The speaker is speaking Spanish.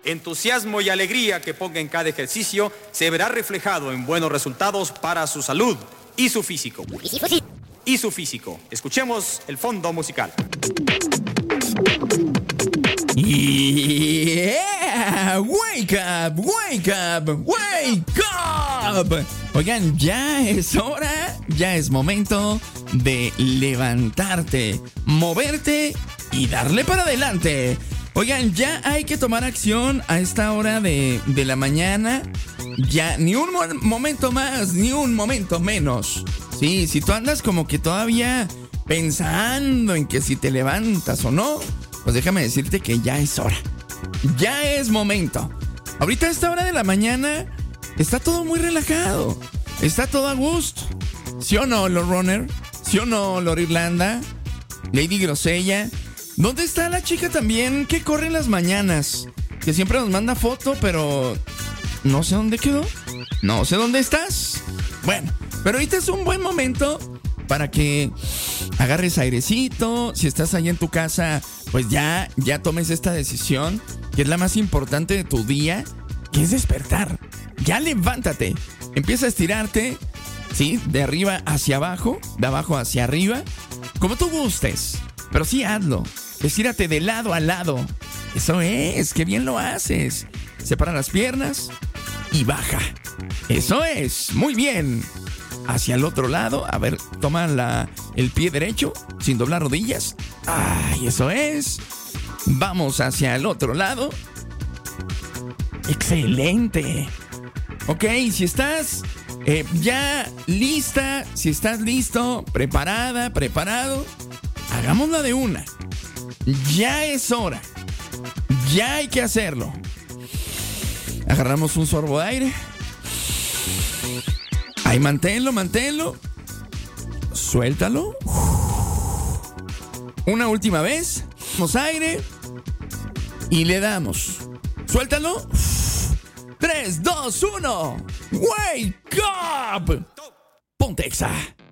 entusiasmo y alegría que ponga en cada ejercicio se verá reflejado en buenos resultados para su salud y su físico. Escuchemos el fondo musical. Yeah, wake up, wake up, wake up. Oigan, ya es hora, ya es momento de levantarte, moverte y darle para adelante. Oigan, ya hay que tomar acción a esta hora de la mañana. Ya ni un momento más, ni un momento menos. Sí, si tú andas como que todavía pensando en que si te levantas o no, pues déjame decirte que ya es hora. Ya es momento. Ahorita a esta hora de la mañana está todo muy relajado. Está todo a gusto. ¿Sí o no, Lord Runner? ¿Sí o no, Lord Irlanda? Lady Grosella. ¿Dónde está la chica también que corre en las mañanas? Que siempre nos manda foto, pero no sé dónde quedó. No sé dónde estás. Bueno, pero ahorita es un buen momento para que agarres airecito. Si estás ahí en tu casa, pues ya tomes esta decisión, que es la más importante de tu día, que es despertar. Ya levántate. Empieza a estirarte, ¿sí? De arriba hacia abajo, de abajo hacia arriba, como tú gustes. Pero sí hazlo. Estírate de lado a lado. Eso es, qué bien lo haces. Separa las piernas y baja. Eso es, muy bien. Hacia el otro lado, a ver, toma el pie derecho sin doblar rodillas. ¡Ay, eso es! Vamos hacia el otro lado. ¡Excelente! Ok, si estás ya lista, si estás listo, preparada, preparado, hagámosla de una. Ya es hora. Ya hay que hacerlo. Agarramos un sorbo de aire. Ahí, manténlo. Suéltalo. Una última vez. Damos aire. Y le damos. Suéltalo. 3, 2, 1. Wake up. Ponte Exa.